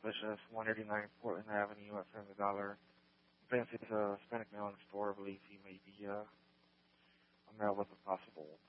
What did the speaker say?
such as 189 Portland Avenue at $7. Vince is a Hispanic male in the store. I believe he may be a male with a possible